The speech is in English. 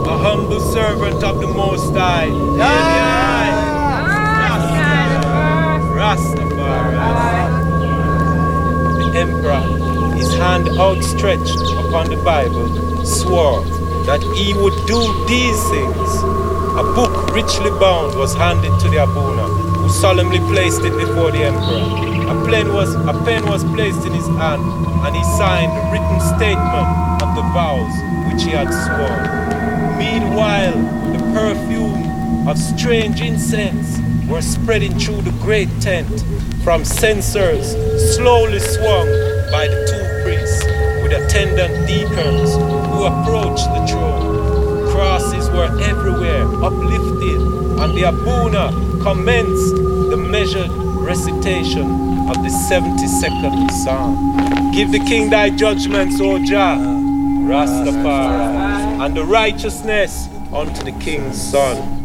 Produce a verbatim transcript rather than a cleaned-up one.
a humble servant of the Most High. Rastafari. The Emperor, his hand outstretched upon the Bible, swore that he would do these things. A book richly bound was handed to the Abuna, who solemnly placed it before the Emperor. A pen was, a pen was placed in his hand, and he signed a written statement of the vows which he had sworn. Meanwhile, the perfume of strange incense were spreading through the great tent from censers slowly swung by the two priests with attendant deacons who approached the throne. Crosses were everywhere uplifted, and the Abuna commenced the measured recitation of the seventy-second Psalm. Give the king thy judgments, O Jah, Rastafari, and the righteousness unto the king's son.